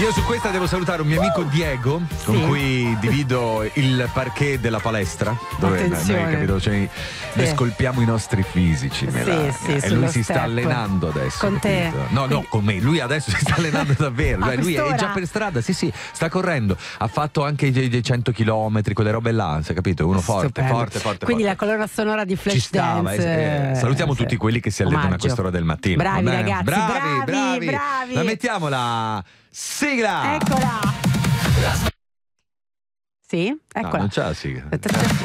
Io su questa devo salutare un mio amico Diego, con cui divido il parquet della palestra, dove noi, capito, cioè, noi scolpiamo i nostri fisici, e lui si sta allenando adesso. Con te? No, no, con me. Lui adesso si sta allenando davvero. Lui è già per strada, sì, sta correndo. Ha fatto anche i 100 km, quelle robe là, sai, capito? Uno forte. Quindi la colonna sonora di Flashdance. Salutiamo tutti quelli che si allenano a quest'ora del mattino. Bravi ragazzi, bravi. La mettiamo la sigla. Eccola. Sì, eccola. No, non c'è la sigla.